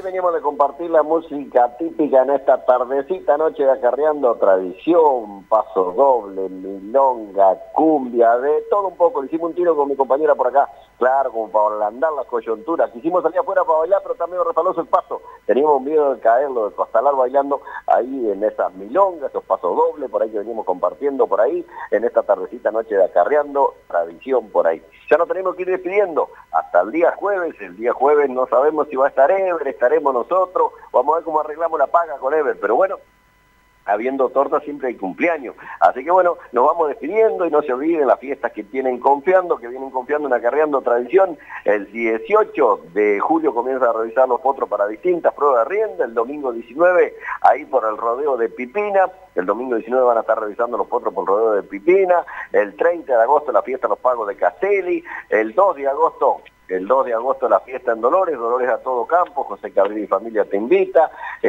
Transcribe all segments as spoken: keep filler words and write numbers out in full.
veníamos de compartir la música típica en esta tardecita, noche de Acarreando Tradición, paso doble, milonga, cumbia, de todo un poco. Le hicimos un tiro con mi compañera por acá, claro, como para ablandar las coyunturas. Quisimos salir afuera para bailar, pero también resbaloso el paso. Teníamos miedo de caerlo, de costalar bailando ahí en esas milongas, esos pasos dobles, por ahí que venimos compartiendo por ahí, en esta tardecita, noche de Acarreando Tradición por ahí. Ya nos tenemos que ir despidiendo hasta el día jueves. El día jueves no sabemos si va a estar Ever, estaremos nosotros, vamos a ver cómo arreglamos la paga con Ever, pero bueno, habiendo torta siempre hay cumpleaños. Así que bueno, nos vamos despidiendo y no se olviden las fiestas que tienen confiando, que vienen confiando en Acarreando Tradición. El dieciocho de julio comienza a revisar los potros para distintas pruebas de rienda. El domingo diecinueve, ahí por el rodeo de Pipina. El domingo diecinueve van a estar revisando los potros por el rodeo de Pipina. El treinta de agosto la fiesta Los Pagos de Castelli. El dos de agosto... El dos de agosto la fiesta en Dolores, Dolores a todo campo, José Cabrera y familia te invita.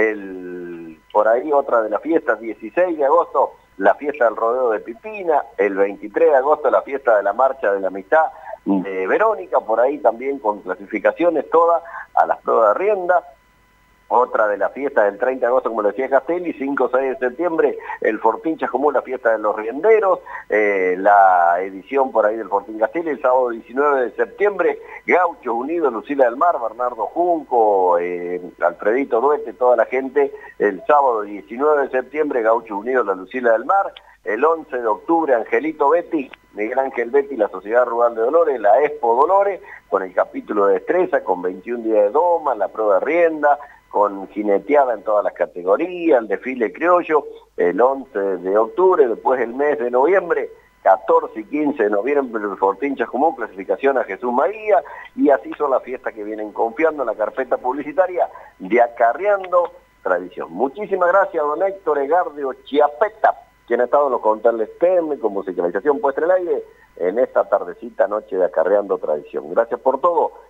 El, por ahí otra de las fiestas, dieciséis de agosto, la fiesta del rodeo de Pipina. El veintitrés de agosto la fiesta de la marcha de la amistad de Verónica, por ahí también con clasificaciones todas a las pruebas de rienda. Otra de las fiestas del treinta de agosto, como le decía Castelli, cinco o seis de septiembre, el Fortín Chascomún, la fiesta de los rienderos, eh, la edición por ahí del Fortín Castelli, el sábado diecinueve de septiembre, Gauchos Unidos, Lucila del Mar, Bernardo Junco, eh, Alfredito Duete, toda la gente, el sábado diecinueve de septiembre, Gauchos Unidos, la Lucila del Mar, el once de octubre, Angelito Betty, Miguel Ángel Betty, la Sociedad Rural de Dolores, la Expo Dolores, con el capítulo de destreza, con veintiún días de doma, la prueba de rienda, con jineteada en todas las categorías, el desfile criollo, el once de octubre, después el mes de noviembre, catorce y quince de noviembre, el Fortín Chascomún, clasificación a Jesús María, y así son las fiestas que vienen confiando en la carpeta publicitaria de Acarreando Tradición. Muchísimas gracias, don Héctor Egardio Chiapeta, quien ha estado en los controles técnicos, con musicalización puesta en el aire, en esta tardecita, noche de Acarreando Tradición. Gracias por todo.